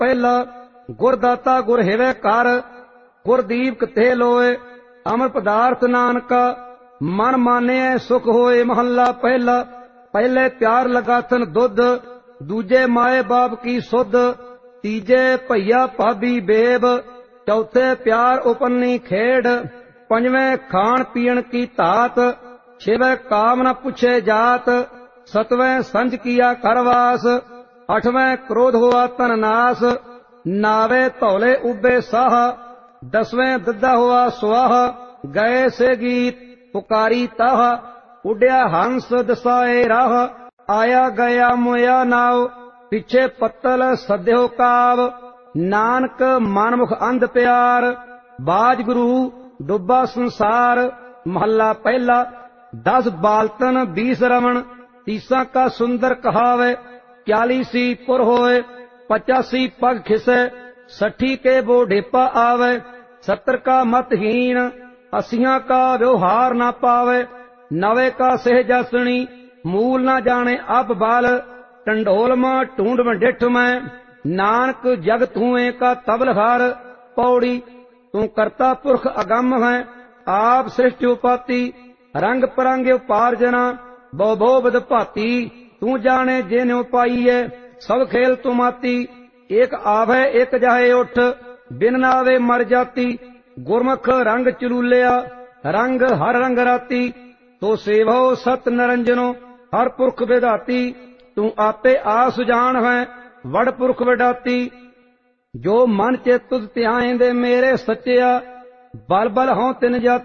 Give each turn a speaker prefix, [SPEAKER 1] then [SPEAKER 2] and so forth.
[SPEAKER 1] ਪਹਿਲਾ ਗੁਰਦਾਤਾ ਗੁਰ ਹਿਵੇ ਕਰ, ਗੁਰਦੀਪ ਕਿਤੇ ਲੋਏ, ਅਮਰ ਪਦਾਰਥ ਨਾਨਕਾ ਮਨ ਮਾਨਿਐ ਸੁਖ ਹੋਏ। ਮਹੱਲਾ ਪਹਿਲਾ। ਪਹਿਲੇ ਪਿਆਰ ਲਗਾਥਨ ਦੁੱਧ, ਦੂਜੇ ਮਾਏ ਬਾਪ ਕੀ ਸੁਧ, ਤੀਜੇ ਭਈਆ ਭਾਬੀ ਬੇਬ, ਚੌਥੇ ਪਿਆਰ ਉਪੰਨੀ ਖੇਡ, ਪੰਜਵੇਂ ਖਾਣ ਪੀਣ ਕੀ ਧਾਤ, ਛੇਵੇਂ ਕਾਮ ਨ ਪੁੱਛੇ ਜਾਤ, ਸਤवें संज किया करवास, अठवें क्रोध हुआ तन नाश, नावे धौले उबे साह, दसवें दद्दा हुआ स्वाह, गए से गीत पुकारी ताह, उड्या हंस दसाए राह, आया गया मोया नाव, पिछे पत्तल सद्यो काव, नानक मनमुख अंध प्यार, बाज गुरु डुब्बा संसार। महला पहला। 10 बालतन 20 रमण, 30 का सुंदर कहावे, 40 पुर होए, 85 पग खिसे, 60 के बो ढेपा आवे, 70 का मतहीन, 80 का व्यवहार न पावे, 90 का सहजासनी, मूल न जाने अब बाल, टंडोल में ढूंढ में डिठ में, नानक जग तूए का तबलहार। पौड़ी। तू करता पुरख अगम है, आप सृष्टि उपाति, रंग परंग उपार्जना, बहु बहु विध भांति, तू जाने जेन्यू पाईए, सब खेल तुमाती, एक आवे एक जाहे उठ, बिन नावे मर जाती, गुरमुख रंग चलूलिया, रंग हर रंग राती, तो सेवो सत निरंजनो, हर पुरख विधाती, तू आपे आ सुजान है, वड़ पुरख विडाती, जो मन चित तुझ ध्याएंदे मेरे सच्चिया, बल बल हों तिन जाती।